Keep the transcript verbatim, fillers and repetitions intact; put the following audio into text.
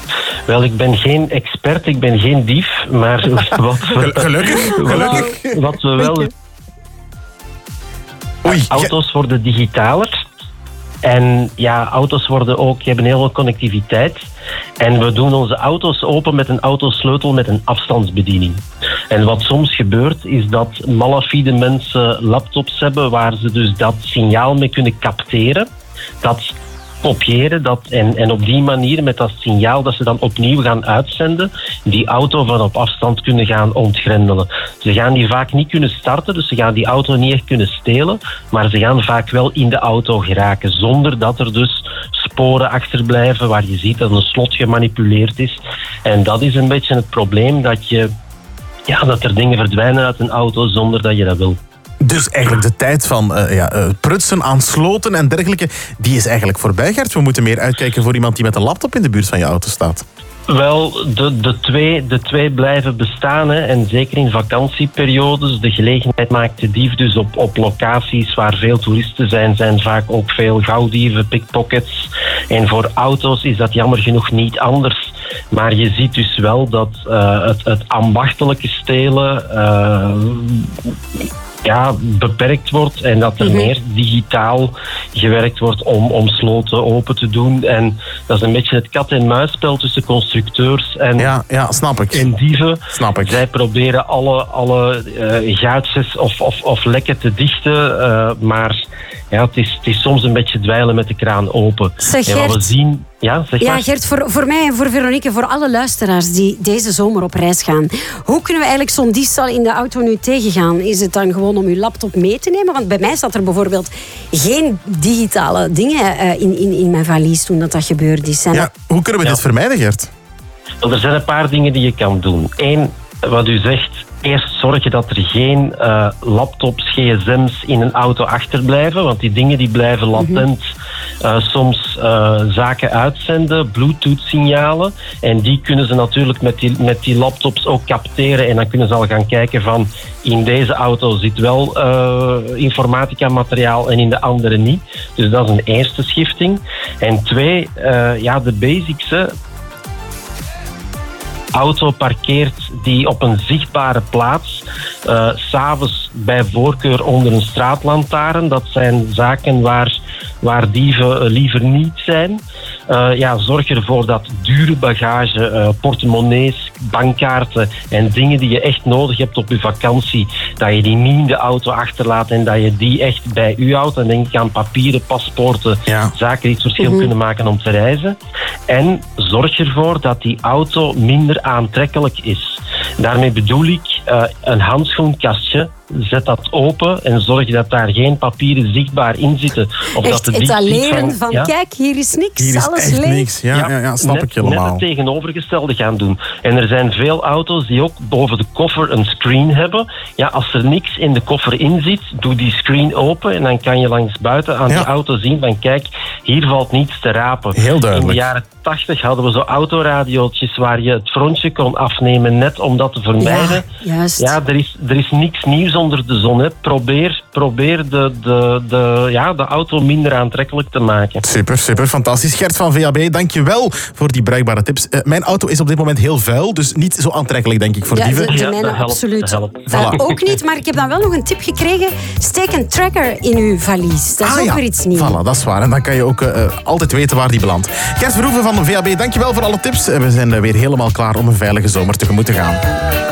Wel, ik ben geen expert, ik ben geen dief, maar wat we, Gelukkig, gelukkig. Wat, wat we wel... Oei, Auto's worden digitaler. En ja, auto's worden ook, hebben heel veel connectiviteit. En we doen onze auto's open met een autosleutel met een afstandsbediening. En wat soms gebeurt, is dat malafide mensen laptops hebben waar ze dus dat signaal mee kunnen capteren. Dat kopiëren dat en, en op die manier met dat signaal dat ze dan opnieuw gaan uitzenden, die auto van op afstand kunnen gaan ontgrendelen. Ze gaan die vaak niet kunnen starten, dus ze gaan die auto niet echt kunnen stelen, maar ze gaan vaak wel in de auto geraken, zonder dat er dus sporen achterblijven waar je ziet dat een slot gemanipuleerd is. En dat is een beetje het probleem, dat, je, ja, dat er dingen verdwijnen uit een auto zonder dat je dat wil. Dus eigenlijk de tijd van uh, ja, uh, prutsen aan sloten en dergelijke, die is eigenlijk voorbij, Gert. We moeten meer uitkijken voor iemand die met een laptop in de buurt van je auto staat. Wel, de, de, twee, de twee blijven bestaan. Hè. En zeker in vakantieperiodes. De gelegenheid maakt de dief. Dus op, op locaties waar veel toeristen zijn, zijn vaak ook veel gauwdieven, pickpockets. En voor auto's is dat jammer genoeg niet anders. Maar je ziet dus wel dat uh, het, het ambachtelijke stelen Uh, ja, beperkt wordt en dat er mm-hmm. meer digitaal gewerkt wordt om, om sloten open te doen. En dat is een beetje het kat-en-muisspel tussen constructeurs en, ja, ja, snap ik. en dieven. Snap ik. Zij proberen alle, alle uh, gaatjes of, of, of lekken te dichten, uh, maar ja, het, is, het is soms een beetje dweilen met de kraan open. Zeg, en wat we zien... Ja, zeg ja, maar. Gert, voor, voor mij en voor Veronique, voor alle luisteraars die deze zomer op reis gaan. Hoe kunnen we eigenlijk zo'n diefstal in de auto nu tegengaan? Is het dan gewoon om uw laptop mee te nemen? Want bij mij zat er bijvoorbeeld geen digitale dingen uh, in, in, in mijn valies toen dat, dat gebeurd is. En ja, hoe kunnen we ja. dit vermijden, Gert? Er zijn een paar dingen die je kan doen. Eén, wat u zegt, eerst zorgen dat er geen uh, laptops, gsm's in een auto achterblijven, want die dingen die blijven latent uh, soms uh, zaken uitzenden, bluetooth-signalen, en die kunnen ze natuurlijk met die, met die laptops ook capteren en dan kunnen ze al gaan kijken van in deze auto zit wel uh, informatica-materiaal en in de andere niet. Dus dat is een eerste schifting. En twee, uh, ja, de basics, hè. Auto parkeert die op een zichtbare plaats, uh, 's avonds bij voorkeur onder een straatlantaarn. Dat zijn zaken waar, waar dieven liever niet zijn. Uh, ja, zorg ervoor dat dure bagage, uh, portemonnees, bankkaarten en dingen die je echt nodig hebt op je vakantie, dat je die niet in de auto achterlaat en dat je die echt bij u houdt. Dan denk ik aan papieren, paspoorten, ja. zaken die het verschil mm-hmm. kunnen maken om te reizen. En zorg ervoor dat die auto minder aantrekkelijk is. Daarmee bedoel ik uh, een handschoenkastje. Zet dat open en zorg dat daar geen papieren zichtbaar in zitten. Of echt dat de etaleren van, van ja? kijk, hier is niks, hier is alles echt leeg. niks. Ja, ja, ja, ja, snap net, ik helemaal. Net het tegenovergestelde gaan doen. En er zijn veel auto's die ook boven de koffer een screen hebben. Ja, als er niks in de koffer in zit, doe die screen open en dan kan je langs buiten aan ja. die auto zien van kijk, hier valt niets te rapen. Heel duidelijk. In de jaren tachtig hadden we zo autoradiootjes waar je het frontje kon afnemen net om dat te vermijden. Ja, juist. Ja, er is, er is niks nieuws onder de zon. Hè. Probeer, probeer de, de, de, ja, de auto minder aantrekkelijk te maken. Super, super, fantastisch. Gert van V A B, dank je wel voor die bruikbare tips. Uh, mijn auto is op dit moment heel vuil, dus niet zo aantrekkelijk, denk ik, voor ja, dieven. De, de ja, mijne helpt, absoluut. Voilà. Uh, ook niet, maar ik heb dan wel nog een tip gekregen. Steek een tracker in uw valies. Dat is ah, ook ja. weer iets nieuws. Voilà, dat is waar. En dan kan je ook uh, altijd weten waar die belandt. Gert Verhoeven van V A B, dank je wel voor alle tips. We zijn uh, weer helemaal klaar om een veilige zomer tegemoet te gaan.